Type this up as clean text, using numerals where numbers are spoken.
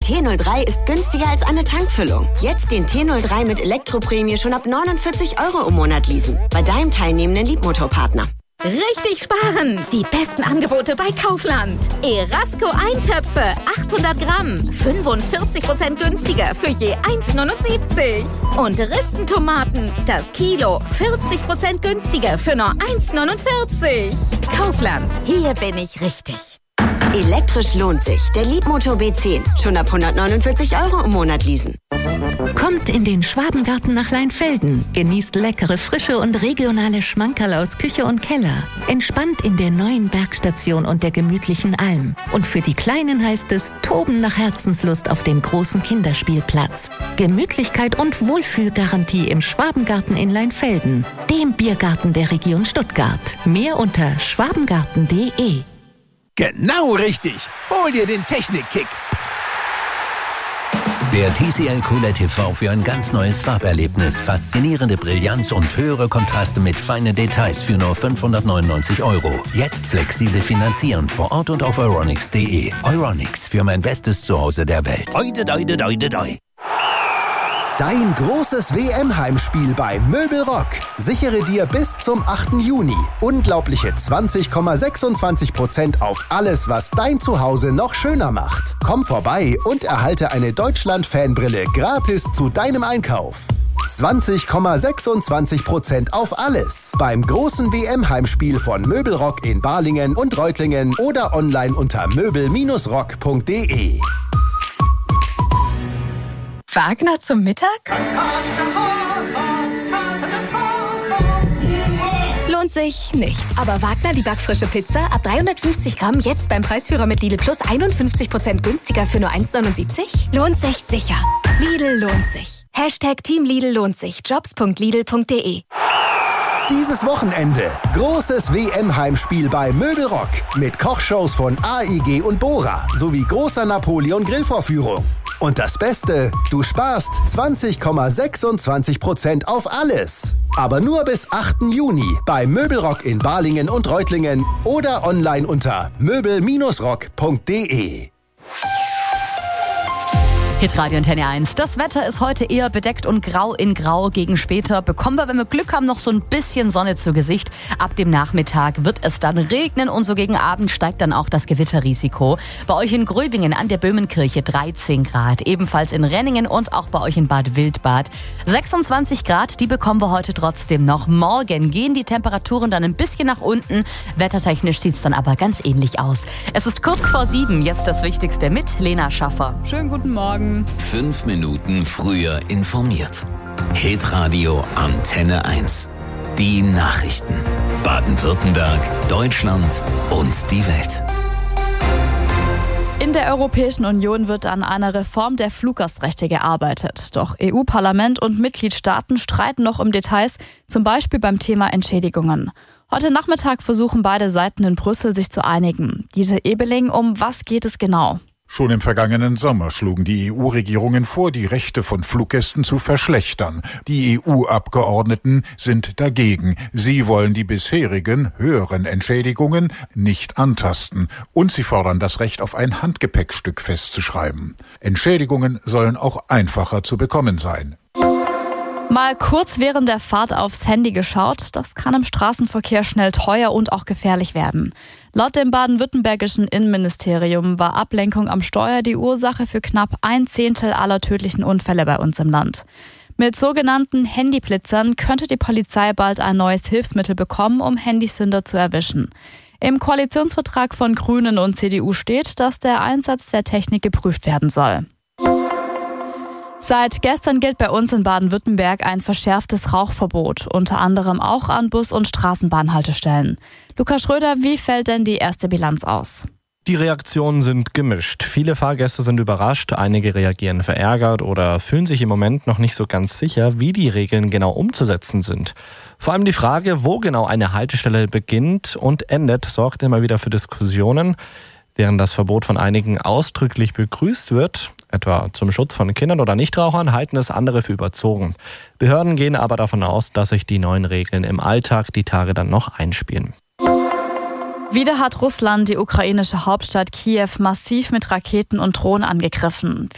T03 ist günstiger als eine Tankfüllung. Jetzt den T03 mit Elektroprämie schon ab 49 € im Monat leasen. Bei deinem teilnehmenden Liebmotorpartner. Richtig sparen! Die besten Angebote bei Kaufland. Erasco Eintöpfe, 800 Gramm, 45% günstiger für je 1,79. Und Ristentomaten, das Kilo, 40% günstiger für nur 1,49. Kaufland, hier bin ich richtig. Elektrisch lohnt sich. Der Liebmotor B10. Schon ab 149 € im Monat leasen. Kommt in den Schwabengarten nach Leinfelden. Genießt leckere, frische und regionale Schmankerl aus Küche und Keller. Entspannt in der neuen Bergstation und der gemütlichen Alm. Und für die Kleinen heißt es Toben nach Herzenslust auf dem großen Kinderspielplatz. Gemütlichkeit und Wohlfühlgarantie im Schwabengarten in Leinfelden. Dem Biergarten der Region Stuttgart. Mehr unter schwabengarten.de. Genau richtig. Hol dir den Technikkick. Der TCL QLED TV für ein ganz neues Farberlebnis. Faszinierende Brillanz und höhere Kontraste mit feinen Details für nur 599 €. Jetzt flexibel finanzieren vor Ort und auf euronics.de. Euronics, für mein bestes Zuhause der Welt. Oide, doide, doide, doi. Dein großes WM-Heimspiel bei Möbelrock. Sichere dir bis zum 8. Juni unglaubliche 20,26% auf alles, was dein Zuhause noch schöner macht. Komm vorbei und erhalte eine Deutschland-Fanbrille gratis zu deinem Einkauf. 20,26% auf alles beim großen WM-Heimspiel von Möbelrock in Balingen und Reutlingen oder online unter möbel-rock.de. Wagner zum Mittag? Lohnt sich nicht. Aber Wagner, die backfrische Pizza, ab 350 Gramm, jetzt beim Preisführer mit Lidl Plus 51% günstiger für nur 1,79? Lohnt sich sicher. Lidl lohnt sich. Team Lidl lohnt sich. Jobs.lidl.de. Dieses Wochenende großes WM-Heimspiel bei Möbelrock mit Kochshows von AIG und Bora sowie großer Napoleon-Grillvorführung. Und das Beste, du sparst 20,26% auf alles. Aber nur bis 8. Juni bei Möbelrock in Balingen und Reutlingen oder online unter möbel-rock.de. Hitradio Antenne 1. Das Wetter ist heute eher bedeckt und grau in grau. Gegen später bekommen wir, wenn wir Glück haben, noch so ein bisschen Sonne zu Gesicht. Ab dem Nachmittag wird es dann regnen und so gegen Abend steigt dann auch das Gewitterrisiko. Bei euch in Gröbingen an der Böhmenkirche 13 Grad. Ebenfalls in Renningen und auch bei euch in Bad Wildbad 26 Grad. Die bekommen wir heute trotzdem noch. Morgen gehen die Temperaturen dann ein bisschen nach unten. Wettertechnisch sieht es dann aber ganz ähnlich aus. Es ist kurz vor 7. Jetzt das Wichtigste mit Lena Schaffer. Schönen guten Morgen. 5 Minuten früher informiert. Hitradio Antenne 1. Die Nachrichten. Baden-Württemberg, Deutschland und die Welt. In der Europäischen Union wird an einer Reform der Fluggastrechte gearbeitet. Doch EU-Parlament und Mitgliedstaaten streiten noch um Details, zum Beispiel beim Thema Entschädigungen. Heute Nachmittag versuchen beide Seiten in Brüssel sich zu einigen. Dieter Ebeling, um was geht es genau? Schon im vergangenen Sommer schlugen die EU-Regierungen vor, die Rechte von Fluggästen zu verschlechtern. Die EU-Abgeordneten sind dagegen. Sie wollen die bisherigen höheren Entschädigungen nicht antasten. Und sie fordern das Recht auf ein Handgepäckstück festzuschreiben. Entschädigungen sollen auch einfacher zu bekommen sein. Mal kurz während der Fahrt aufs Handy geschaut, das kann im Straßenverkehr schnell teuer und auch gefährlich werden. Laut dem baden-württembergischen Innenministerium war Ablenkung am Steuer die Ursache für knapp 1/10 aller tödlichen Unfälle bei uns im Land. Mit sogenannten Handyblitzern könnte die Polizei bald ein neues Hilfsmittel bekommen, um Handysünder zu erwischen. Im Koalitionsvertrag von Grünen und CDU steht, dass der Einsatz der Technik geprüft werden soll. Seit gestern gilt bei uns in Baden-Württemberg ein verschärftes Rauchverbot, unter anderem auch an Bus- und Straßenbahnhaltestellen. Lukas Schröder, wie fällt denn die erste Bilanz aus? Die Reaktionen sind gemischt. Viele Fahrgäste sind überrascht, einige reagieren verärgert oder fühlen sich im Moment noch nicht so ganz sicher, wie die Regeln genau umzusetzen sind. Vor allem die Frage, wo genau eine Haltestelle beginnt und endet, sorgt immer wieder für Diskussionen. Während das Verbot von einigen ausdrücklich begrüßt wird, etwa zum Schutz von Kindern oder Nichtrauchern, halten es andere für überzogen. Behörden gehen aber davon aus, dass sich die neuen Regeln im Alltag die Tage dann noch einspielen. Wieder hat Russland die ukrainische Hauptstadt Kiew massiv mit Raketen und Drohnen angegriffen.